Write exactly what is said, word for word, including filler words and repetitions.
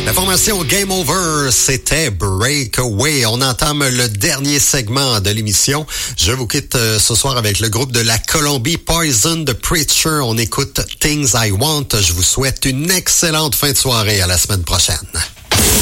La formation Game Over, c'était Breakaway. On entame le dernier segment de l'émission. Je vous quitte ce soir avec le groupe de la Colombie, Poison the Preacher. On écoute Things I Want. Je vous souhaite une excellente fin de soirée. À la semaine prochaine.